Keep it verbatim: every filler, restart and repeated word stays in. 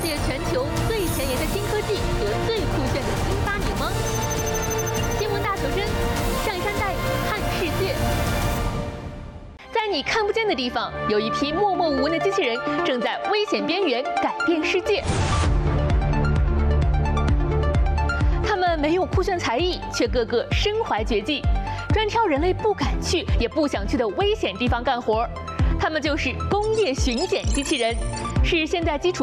界全球最前沿的新科技和最酷炫的新发明吗？新闻大求真，上山带你看世界。在你看不见的地方，有一批默默无闻的机器人正在危险边缘改变世界。他们没有酷炫才艺，却个个身怀绝技，专挑人类不敢去也不想去的危险地方干活。他们就是工业巡检机器人，是现代基础